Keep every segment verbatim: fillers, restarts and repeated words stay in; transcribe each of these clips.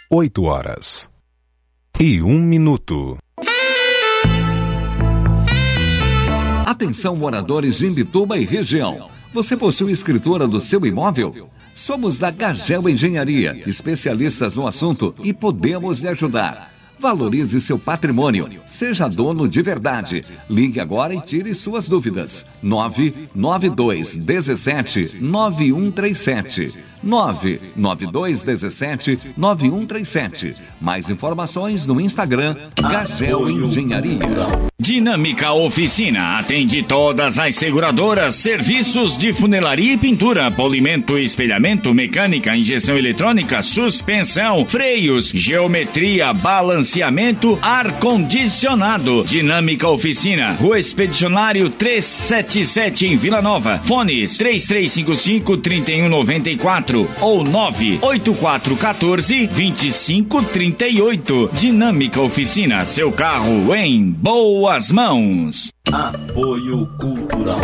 oito horas e um minuto. Atenção, moradores de Imbituba e região. Você possui escritura do seu imóvel? Somos da Gagel Engenharia, especialistas no assunto e podemos lhe ajudar. Valorize seu patrimônio. Seja dono de verdade. Ligue agora e tire suas dúvidas. nove nove dois um sete nove um três sete. nove nove dois um sete nove um três sete. Mais informações no Instagram Gagel Engenharia. Dinâmica Oficina atende todas as seguradoras, serviços de funilaria e pintura, polimento e espelhamento, mecânica, injeção eletrônica, suspensão, freios, geometria, balanceamento, ar-condicionado. Dinâmica Oficina, Rua Expedicionário trezentos e setenta e sete em Vila Nova. Fones três três cinco cinco, três um nove quatro ou nove oito quatro um quatro, dois cinco três oito. Dinâmica Oficina, seu carro em boas mãos. Apoio Cultural.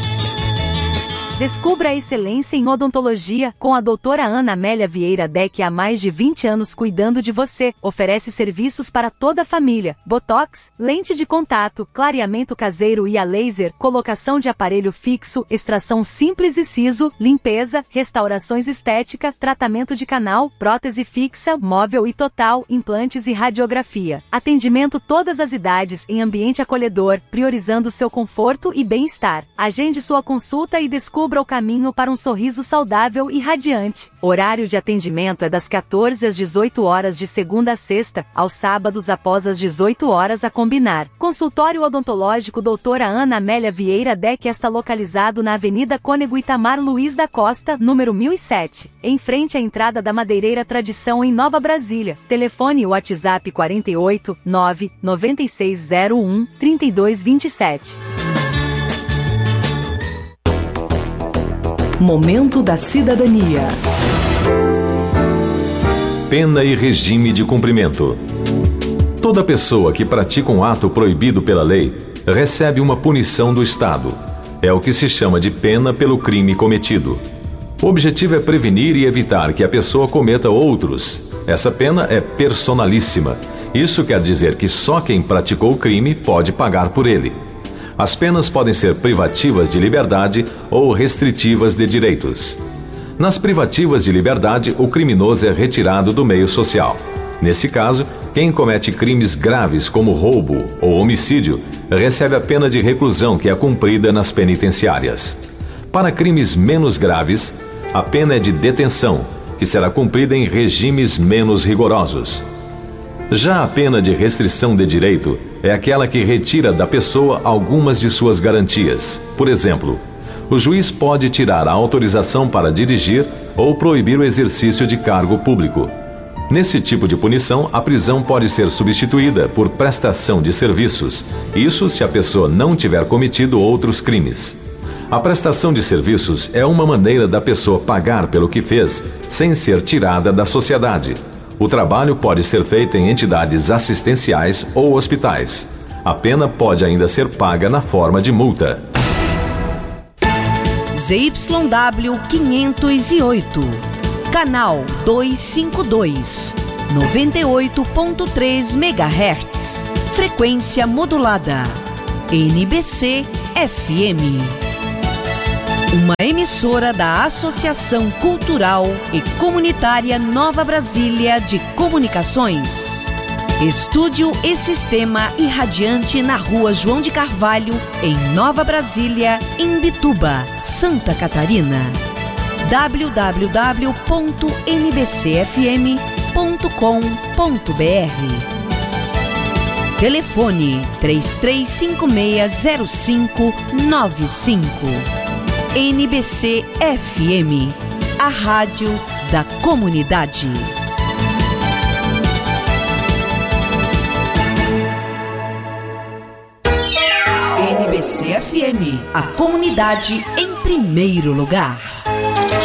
Descubra a excelência em odontologia com a doutora Ana Amélia Vieira Deck, há mais de vinte anos cuidando de você. Oferece serviços para toda a família: botox, lente de contato, clareamento caseiro e a laser, colocação de aparelho fixo, extração simples e siso, limpeza, restaurações estética, tratamento de canal, prótese fixa, móvel e total, implantes e radiografia. Atendimento todas as idades em ambiente acolhedor, priorizando seu conforto e bem-estar. Agende sua consulta e descubra o caminho para um sorriso saudável e radiante. Horário de atendimento é das quatorze às dezoito horas de segunda a sexta, aos sábados após as dezoito horas a combinar. Consultório odontológico doutora Ana Amélia Vieira Deck está localizado na Avenida Cônego Itamar Luiz da Costa, número mil e sete, em frente à entrada da Madeireira Tradição em Nova Brasília. Telefone WhatsApp quarenta e oito, nove, noventa e seis zero um, trinta e dois vinte e sete. Momento da Cidadania. Pena e regime de cumprimento. Toda pessoa que pratica um ato proibido pela lei recebe uma punição do Estado. É o que se chama de pena pelo crime cometido. O objetivo é prevenir e evitar que a pessoa cometa outros. Essa pena é personalíssima. Isso quer dizer que só quem praticou o crime pode pagar por ele. As penas podem ser privativas de liberdade ou restritivas de direitos. Nas privativas de liberdade, o criminoso é retirado do meio social. Nesse caso, quem comete crimes graves como roubo ou homicídio recebe a pena de reclusão, que é cumprida nas penitenciárias. Para crimes menos graves, a pena é de detenção, que será cumprida em regimes menos rigorosos. Já a pena de restrição de direito é aquela que retira da pessoa algumas de suas garantias. Por exemplo, o juiz pode tirar a autorização para dirigir ou proibir o exercício de cargo público. Nesse tipo de punição, a prisão pode ser substituída por prestação de serviços, isso se a pessoa não tiver cometido outros crimes. A prestação de serviços é uma maneira da pessoa pagar pelo que fez, sem ser tirada da sociedade. O trabalho pode ser feito em entidades assistenciais ou hospitais. A pena pode ainda ser paga na forma de multa. Z Y W quinhentos e oito, canal duzentos e cinquenta e dois, noventa e oito ponto três megahertz, frequência modulada, N B C F M. Uma emissora da Associação Cultural e Comunitária Nova Brasília de Comunicações. Estúdio e sistema irradiante na Rua João de Carvalho, em Nova Brasília, Imbituba, Santa Catarina. w w w ponto n b c f m ponto com ponto b r. Telefone três três cinco seis zero cinco nove cinco. N B C F M, a rádio da comunidade. N B C F M, a comunidade em primeiro lugar.